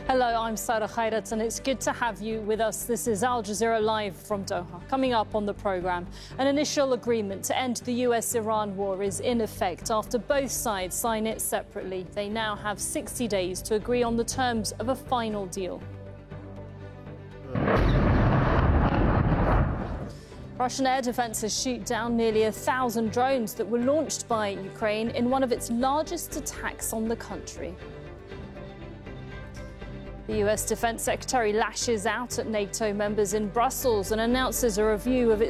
Hello, I'm Sarah Khairat, and it's good to have you with us. This is Al Jazeera Live from Doha. Coming up on the programme, an initial agreement to end the US-Iran war is in effect after both sides sign it separately. They now have 60 days to agree on the terms of a final deal. Russian air defences shoot down nearly 1,000 drones that were launched by Ukraine in one of its largest attacks on the country. The US Defence Secretary lashes out at NATO members in Brussels and announces a review of its